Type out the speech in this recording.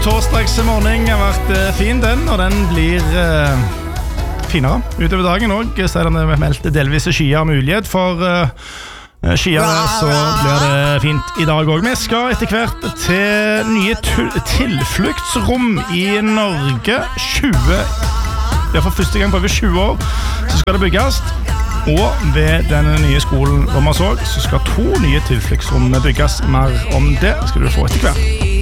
Torsdagsmorgen har vært fin den, og den blir finere utover dagen også, selv om det meldte delvis skyer mulighet for skyere, så blir det fint i dag også. Vi skal etter hvert til nye tilfluktsrom i Norge. Det for første gang på over 20 år så skal det bygges, og ved denne nye skolen hvor man så skal 2 nye tilfluktsrom bygges. Mer om det skal du få etter hvert.